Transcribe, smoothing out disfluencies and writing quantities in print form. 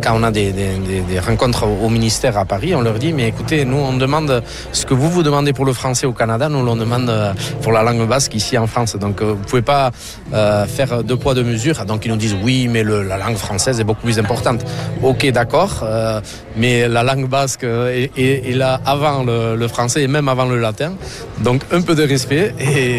quand on a des rencontres au ministère à Paris, on leur dit mais écoutez, nous on demande ce que vous demandez pour le français au Canada, nous on demande pour la langue basque ici en France. Donc vous pouvez pas faire deux poids deux mesures. Donc ils nous disent oui, mais la langue française est beaucoup plus importante. Ok, d'accord, mais la langue basque est là avant le français et même avant le latin. Donc un peu de respect et